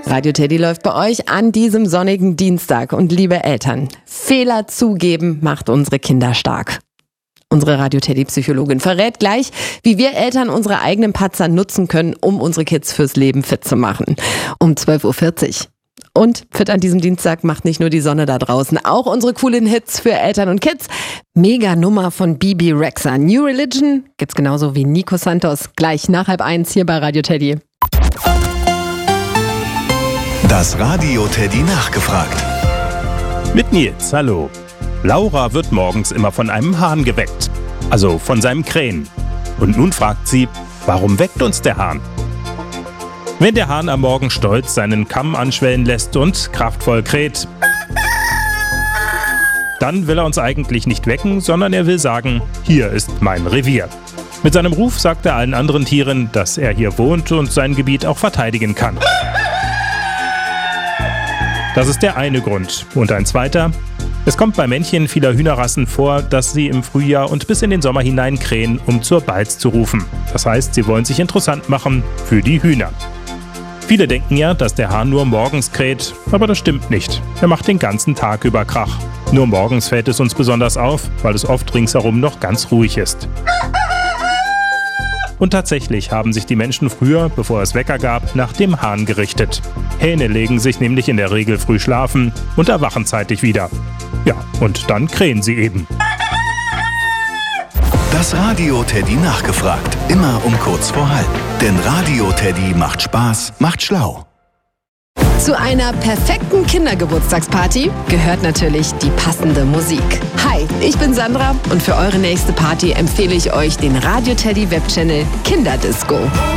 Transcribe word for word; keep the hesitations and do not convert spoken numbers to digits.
Radio Teddy läuft bei euch an diesem sonnigen Dienstag. Und liebe Eltern, Fehler zugeben macht unsere Kinder stark. Unsere Radio Teddy Psychologin verrät gleich, wie wir Eltern unsere eigenen Patzer nutzen können, um unsere Kids fürs Leben fit zu machen. Um zwölf Uhr vierzig. Und fit an diesem Dienstag macht nicht nur die Sonne da draußen, auch unsere coolen Hits für Eltern und Kids. Mega Nummer von Bebe Rexha. New Religion gibt's genauso wie Nico Santos. Gleich nach halb eins hier bei Radio Teddy. Das Radio Teddy nachgefragt. Mit Nils, hallo. Laura wird morgens immer von einem Hahn geweckt. Also von seinem Krähen. Und nun fragt sie, warum weckt uns der Hahn? Wenn der Hahn am Morgen stolz seinen Kamm anschwellen lässt und kraftvoll kräht, dann will er uns eigentlich nicht wecken, sondern er will sagen, hier ist mein Revier. Mit seinem Ruf sagt er allen anderen Tieren, dass er hier wohnt und sein Gebiet auch verteidigen kann. Das ist der eine Grund. Und ein zweiter: Es kommt bei Männchen vieler Hühnerrassen vor, dass sie im Frühjahr und bis in den Sommer hinein krähen, um zur Balz zu rufen. Das heißt, sie wollen sich interessant machen für die Hühner. Viele denken ja, dass der Hahn nur morgens kräht, aber das stimmt nicht. Er macht den ganzen Tag über Krach. Nur morgens fällt es uns besonders auf, weil es oft ringsherum noch ganz ruhig ist. Und tatsächlich haben sich die Menschen früher, bevor es Wecker gab, nach dem Hahn gerichtet. Hähne legen sich nämlich in der Regel früh schlafen und erwachen zeitig wieder. Ja, und dann krähen sie eben. Das Radio Teddy nachgefragt. Immer um kurz vor halb. Denn Radio Teddy macht Spaß, macht schlau. Zu einer perfekten Kindergeburtstagsparty gehört natürlich die passende Musik. Hi, ich bin Sandra und für eure nächste Party empfehle ich euch den Radio Teddy Webchannel Kinderdisco.